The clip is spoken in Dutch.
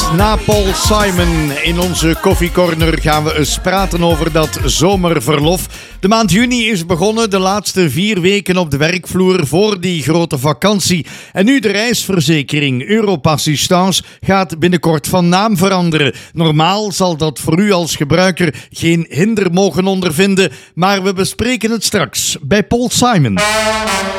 na Paul Simon. In onze koffiecorner gaan we eens praten over dat zomerverlof. De maand juni is begonnen, de laatste 4 weken op de werkvloer voor die grote vakantie. En nu de reisverzekering Europassistance gaat binnenkort van naam veranderen. Normaal zal dat voor u als gebruiker geen hinder mogen ondervinden, maar we bespreken het straks bij Paul Simon.